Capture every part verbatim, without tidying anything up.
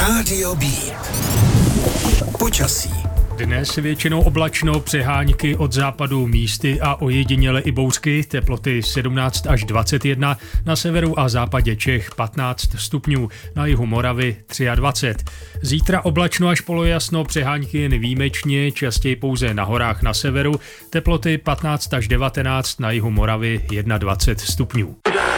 Rádio B. Počasí. Dnes většinou oblačno, přehánky od západu místy a ojediněle i bouřky, teploty sedmnáct až dvacet jedna, na severu a západě Čech patnáct stupňů, na jihu Moravy dvacet tři. Zítra oblačno až polojasno, přehánky jen výjimečně, častěji pouze na horách na severu, teploty patnáct až devatenáct, na jihu Moravy dvacet jedna stupňů.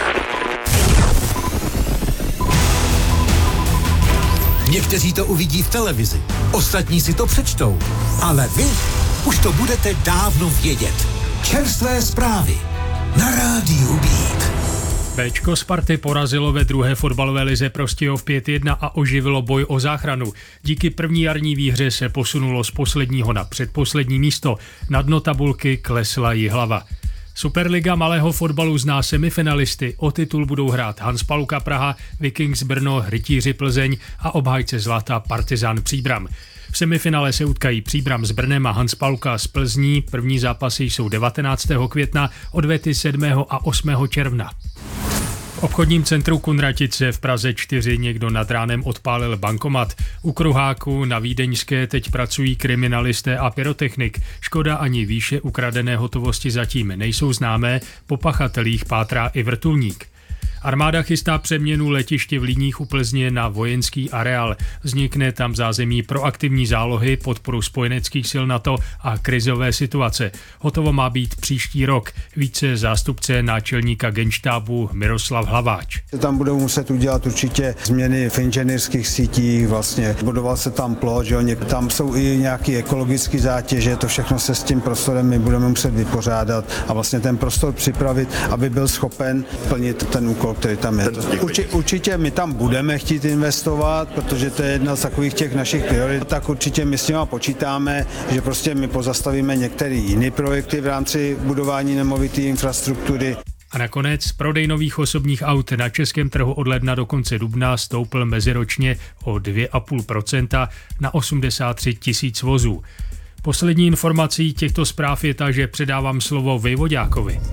Někteří to uvidí v televizi, ostatní si to přečtou, ale vy už to budete dávno vědět. Čerstvé zprávy na Rádiu Beat. Béčko Sparty porazilo ve druhé fotbalové lize Prostějov pět jedna a oživilo boj o záchranu. Díky první jarní výhře se posunulo z posledního na předposlední místo. Na dno tabulky klesla Jihlava. Superliga malého fotbalu zná semifinalisty. O titul budou hrát Hanspalka Praha, Vikings Brno, Rytíři Plzeň a obhájce zlata Partizán Příbram. V semifinále se utkají Příbram s Brnem a Hanspalka s Plzní. První zápasy jsou devatenáctého května, odvety sedmého a osmého června. V obchodním centru Kunratice v Praze čtyři někdo nad ránem odpálil bankomat. U Kruháku na Vídeňské teď pracují kriminalisté a pyrotechnik. Škoda ani výše ukradené hotovosti zatím nejsou známé, po pachatelích pátrá i vrtulník. Armáda chystá přeměnu letiště v Líních u Plzně na vojenský areál. Vznikne tam zázemí pro aktivní zálohy, podporu spojeneckých sil NATO a krizové situace. Hotovo má být příští rok. Více zástupce náčelníka genštábu Miroslav Hlaváč. Tam budou muset udělat určitě změny v inženýrských sítích, vlastně budoval se tam plot, že jo, tam jsou i nějaké ekologické zátěže, to všechno se s tím prostorem my budeme muset vypořádat a vlastně ten prostor připravit, aby byl schopen plnit ten úkol, který tam je. Urči, určitě my tam budeme chtít investovat, protože to je jedna z takových těch našich priorit, tak určitě my s nima počítáme, že prostě my pozastavíme některé jiné projekty v rámci budování nemovité infrastruktury. A nakonec prodej nových osobních aut na českém trhu od ledna do konce dubna stoupl meziročně o dvě celá pět procenta na osmdesát tři tisíc vozů. Poslední informací těchto zpráv je ta, že předávám slovo Vejvoďákovi.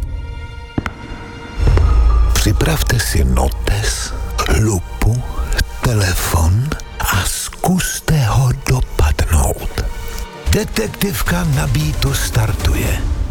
Připravte si notes, lupu, telefon a zkuste ho dopadnout. Detektivka na Beatu startuje.